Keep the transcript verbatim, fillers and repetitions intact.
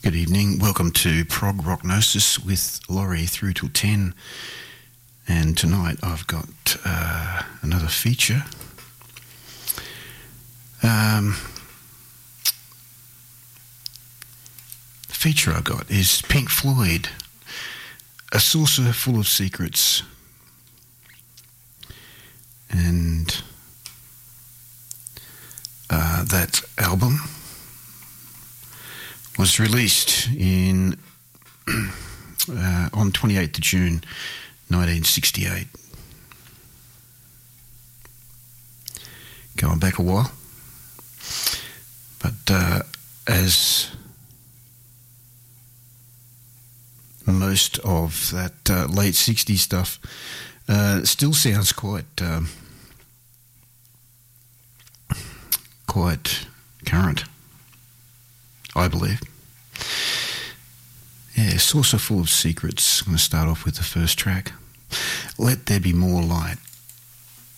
Good evening. Welcome to Prog Rocknosis with Laurie through till ten. And tonight I've got uh, another feature. Um, the feature I got is Pink Floyd, A Saucer Full of Secrets. And uh, that album was released in uh, on twenty-eighth of June nineteen sixty-eight. Going back a while. But uh, as most of that uh, late sixties stuff uh, still sounds quite um, quite current, I believe. Yeah, Saucer Full of Secrets. I'm going to start off with the first track. Let There Be More Light.